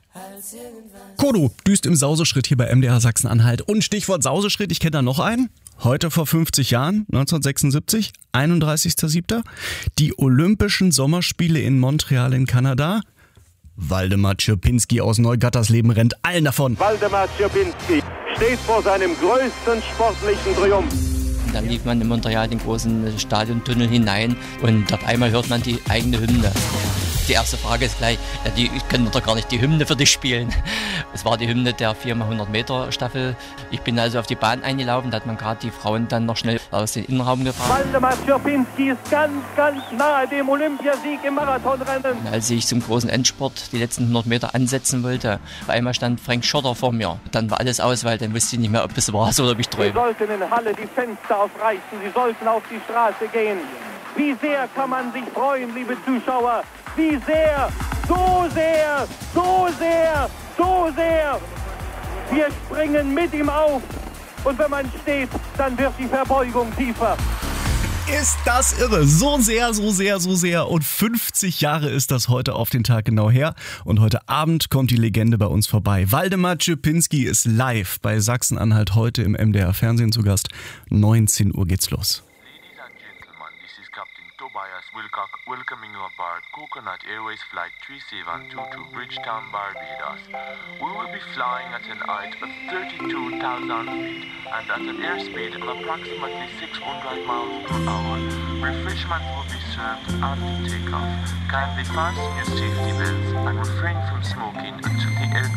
Kodo düst im Sauseschritt hier bei MDR Sachsen-Anhalt. Und Stichwort Sauseschritt, ich kenne da noch einen. Heute vor 50 Jahren, 1976, 31.07. Die Olympischen Sommerspiele in Montreal in Kanada. Waldemar Cierpinski aus Neugattersleben rennt allen davon. Waldemar Cierpinski steht vor seinem größten sportlichen Triumph. Dann lief man in Montreal den großen Stadiontunnel hinein und auf einmal hört man die eigene Hymne. Die erste Frage ist gleich, ich kann doch gar nicht die Hymne für dich spielen. Es war die Hymne der 4x100 Meter Staffel. Ich bin also auf die Bahn eingelaufen, da hat man gerade die Frauen dann noch schnell aus dem Innenraum gebracht. Waldemar Cierpinski ist ganz nahe dem Olympiasieg im Marathonrennen. Und als ich zum großen Endspurt die letzten 100 Meter ansetzen wollte, auf einmal stand Frank Schotter vor mir. Dann war alles aus, weil dann wusste ich nicht mehr, ob es war oder ob ich träume. Sie sollten in der Halle die Fenster aufreißen, Sie sollten auf die Straße gehen. Wie sehr kann man sich freuen, liebe Zuschauer? Wie sehr, so sehr, so sehr, so sehr. Wir springen mit ihm auf. Und wenn man steht, dann wird die Verbeugung tiefer. Ist das irre? So sehr, so sehr, so sehr. Und 50 Jahre ist das heute auf den Tag genau her. Und heute Abend kommt die Legende bei uns vorbei. Waldemar Cierpinski ist live bei Sachsen-Anhalt heute im MDR Fernsehen zu Gast. 19 Uhr geht's los. Ladies and gentlemen, this is Captain Tobias Wilcock welcoming you aboard Coconut Airways Flight 3722 to Bridgetown, Barbados. We will be flying at an height of 32,000 feet and at an airspeed of approximately 600 miles per hour. Refreshment will be served after takeoff. Kindly fasten your safety belts and refrain from smoking until the aircraft